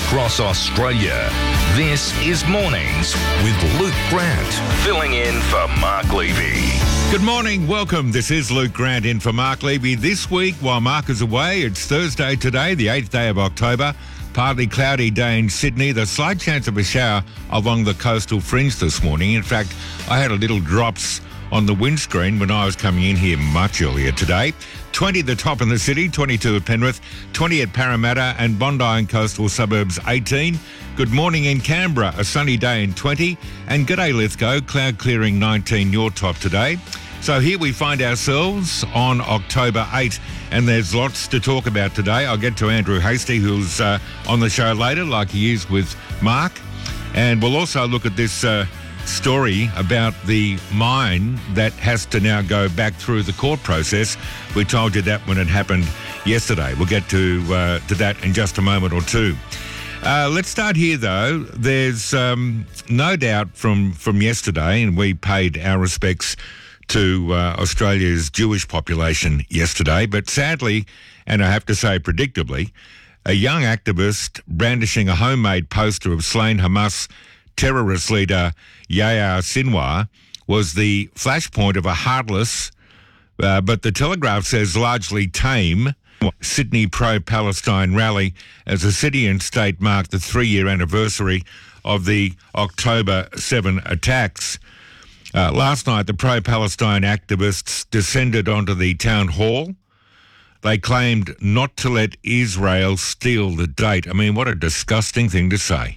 across Australia. This is Mornings with Luke Grant, filling in for Mark Levy. Good morning, welcome. This is Luke Grant in for Mark Levy. This week, while Mark is away, it's Thursday today, the 8th day of October. Partly cloudy day in Sydney. The slight chance of a shower along the coastal fringe this morning. In fact, I had a little drops on the windscreen when I was coming in here much earlier today. 20 at the top in the city, 22 at Penrith, 20 at Parramatta and Bondi and coastal suburbs 18. Good morning in Canberra, a sunny day in 20. And g'day Lithgow, cloud clearing 19, your top today. So here we find ourselves on October 8, and there's lots to talk about today. I'll get to Andrew Hastie, who's on the show later, like he is with Mark. And we'll also look at this story about the mine that has to now go back through the court process. We told you that when it happened yesterday. We'll get to that in just a moment or two. Let's start here, though. There's no doubt from yesterday, and we paid our respects to Australia's Jewish population yesterday, but sadly, and I have to say predictably, a young activist brandishing a homemade poster of slain Hamas terrorist leader Yahya Sinwar was the flashpoint of a heartless, but the Telegraph says largely tame, Sydney pro-Palestine rally as the city and state marked the 3-year anniversary of the October 7 attacks. Last night, the pro-Palestine activists descended onto the town hall. They claimed not to let Israel steal the date. I mean, what a disgusting thing to say.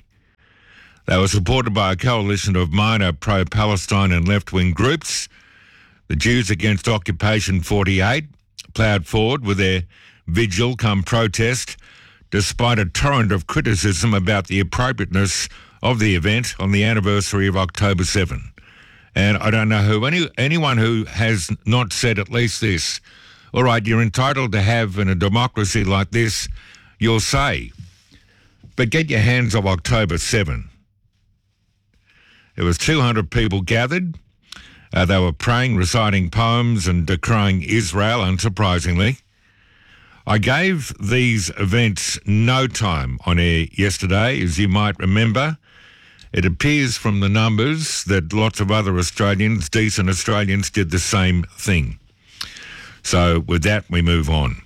They were supported by a coalition of minor pro-Palestine and left-wing groups. The Jews Against Occupation 48 ploughed forward with their vigil come protest, despite a torrent of criticism about the appropriateness of the event on the anniversary of October 7. And I don't know who, anyone who has not said at least this, all right, you're entitled to have in a democracy like this your say, but get your hands off October 7. There was 200 people gathered. They were praying, reciting poems and decrying Israel, unsurprisingly. I gave these events no time on air yesterday, as you might remember. It appears from the numbers that lots of other Australians, decent Australians, did the same thing. So with that, we move on.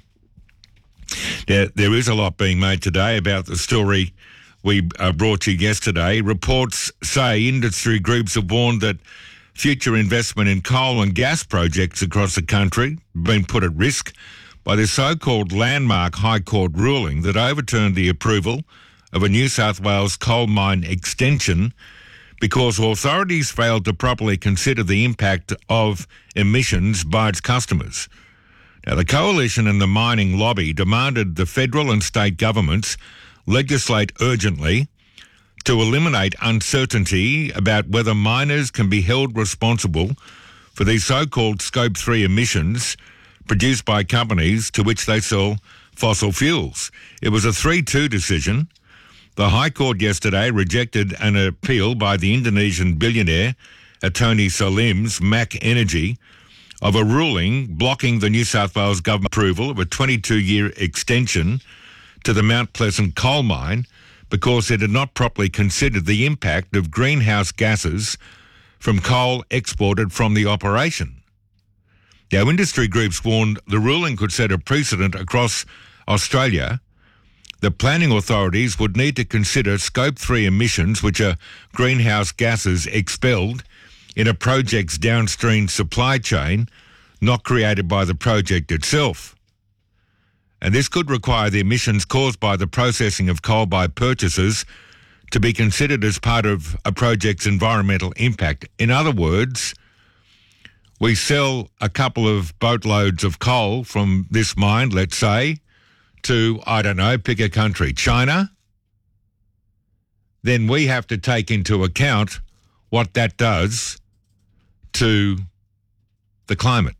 There is a lot being made today about the story we brought you yesterday. Reports say industry groups have warned that future investment in coal and gas projects across the country have been put at risk by the so-called landmark High Court ruling that overturned the approval of a New South Wales coal mine extension because authorities failed to properly consider the impact of emissions by its customers. Now, the coalition and the mining lobby demanded the federal and state governments legislate urgently to eliminate uncertainty about whether miners can be held responsible for these so-called Scope 3 emissions produced by companies to which they sell fossil fuels. It was a 3-2 decision. The High Court yesterday rejected an appeal by the Indonesian billionaire Tony Salim's Mac Energy of a ruling blocking the New South Wales government approval of a 22-year extension to the Mount Pleasant coal mine because it had not properly considered the impact of greenhouse gases from coal exported from the operation. Now, industry groups warned the ruling could set a precedent across Australia. The planning authorities would need to consider Scope 3 emissions, which are greenhouse gases expelled in a project's downstream supply chain, not created by the project itself. And this could require the emissions caused by the processing of coal by purchasers to be considered as part of a project's environmental impact. In other words, we sell a couple of boatloads of coal from this mine, let's say, to, I don't know, pick a country, China. Then we have to take into account what that does to the climate.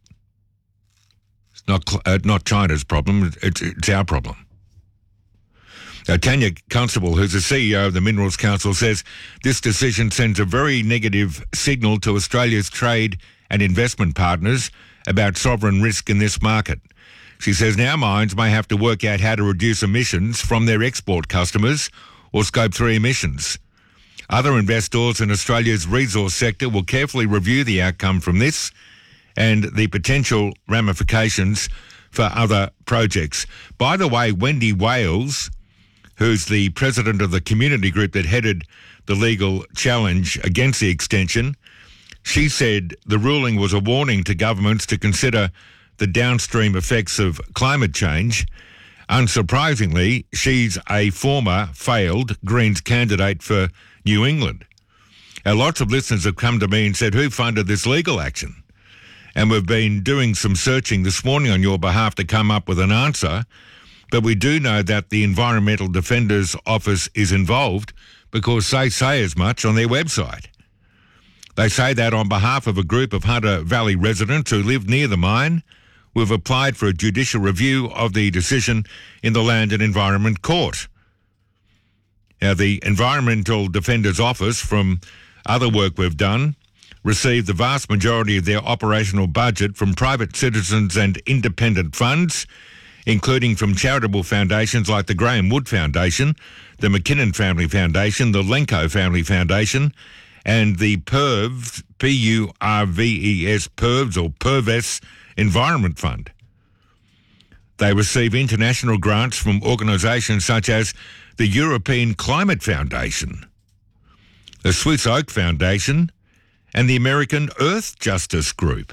It's not China's problem, it's our problem. Tanya Constable, who's the CEO of the Minerals Council, says this decision sends a very negative signal to Australia's trade and investment partners about sovereign risk in this market. She says now mines may have to work out how to reduce emissions from their export customers or Scope 3 emissions. Other investors in Australia's resource sector will carefully review the outcome from this and the potential ramifications for other projects. By the way, Wendy Wales, who's the president of the community group that headed the legal challenge against the extension, she said the ruling was a warning to governments to consider the downstream effects of climate change. Unsurprisingly, she's a former failed Greens candidate for New England. Now, lots of listeners have come to me and said, who funded this legal action? And we've been doing some searching this morning on your behalf to come up with an answer. But we do know that the Environmental Defenders Office is involved because they say as much on their website. They say that on behalf of a group of Hunter Valley residents who live near the mine, we've applied for a judicial review of the decision in the Land and Environment Court. Now, the Environmental Defenders Office, from other work we've done, received the vast majority of their operational budget from private citizens and independent funds, including from charitable foundations like the Graham Wood Foundation, the McKinnon Family Foundation, the Lenko Family Foundation, and the PURVES, P-U-R-V-E-S, PURVES or PURVES Environment Fund. They receive international grants from organisations such as the European Climate Foundation, the Swiss Oak Foundation, and the American Earth Justice Group.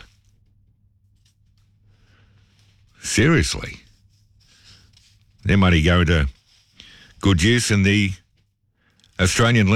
Seriously. Their money going to good use in the Australian